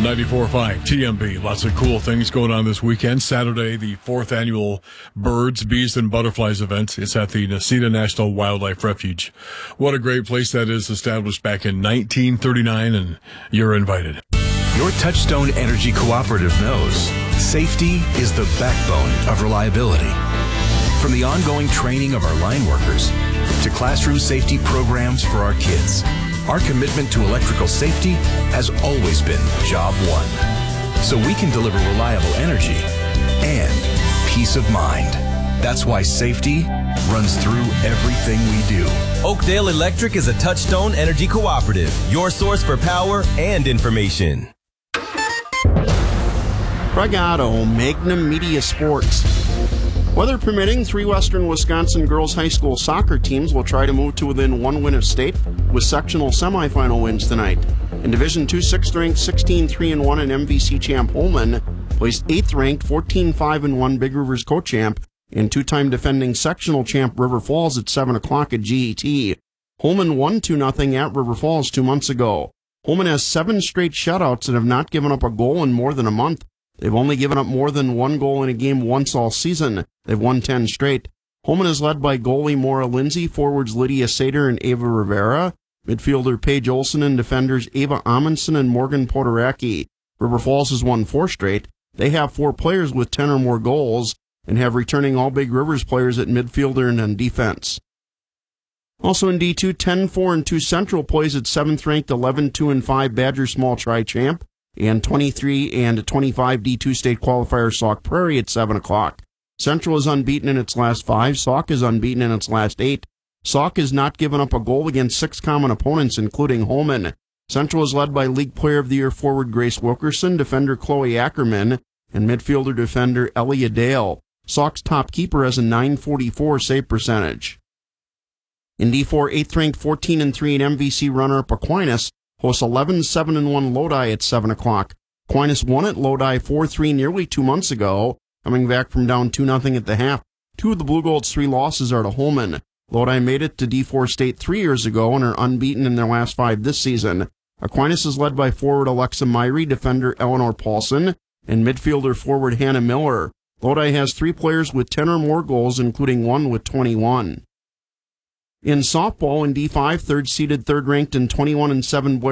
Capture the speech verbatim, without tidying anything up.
ninety-four point five T M B. Lots of cool things going on this weekend. Saturday, the fourth annual Birds, Bees, and Butterflies event. It's at the Necedah National Wildlife Refuge. What a great place that is, established back in nineteen thirty-nine, and you're invited. Your Touchstone Energy Cooperative knows safety is the backbone of reliability. From the ongoing training of our line workers to classroom safety programs for our kids, our commitment to electrical safety has always been job one. So we can deliver reliable energy and peace of mind. That's why safety runs through everything we do. Oakdale Electric is a Touchstone Energy Cooperative, your source for power and information. Craig Otto, Magnum Media Sports. Weather permitting, three Western Wisconsin girls high school soccer teams will try to move to within one win of state with sectional semifinal wins tonight. In Division two, sixth-ranked sixteen three and one and M V C champ Holman placed eighth-ranked fourteen five and one Big Rivers co-champ and two-time defending sectional champ River Falls at seven o'clock at G E T. Holman won two nothing at River Falls two months ago. Holman has seven straight shutouts and have not given up a goal in more than a month. They've only given up more than one goal in a game once all season. They've won ten straight. Holman is led by goalie Maura Lindsay, forwards Lydia Sater and Ava Rivera, midfielder Paige Olson, and defenders Ava Amundsen and Morgan Podoraki. River Falls has won four straight. They have four players with ten or more goals and have returning all Big Rivers players at midfielder and on defense. Also in D two, ten four and two Central plays at seventh-ranked eleven two and five Badger Small Tri-Champ, and twenty-three and twenty-five D two state qualifier Sauk Prairie at seven o'clock. Central is unbeaten in its last five. Sauk is unbeaten in its last eight. Sauk has not given up a goal against six common opponents, including Holman. Central is led by League Player of the Year forward Grace Wilkerson, defender Chloe Ackerman, and midfielder defender Elia Dale. Sauk's top keeper has a nine forty-four save percentage. In D four, eighth-ranked fourteen and three and M V C runner-up Aquinas hosts eleven seven and one Lodi at seven o'clock. Aquinas won at Lodi four three nearly two months ago, coming back from down two nothing at the half. Two of the Blue Gold's three losses are to Holman. Lodi made it to D four state three years ago and are unbeaten in their last five this season. Aquinas is led by forward Alexa Myrie, defender Eleanor Paulson, and midfielder forward Hannah Miller. Lodi has three players with ten or more goals, including one with twenty-one. In softball in D five, third-seeded, third-ranked, and twenty-one and seven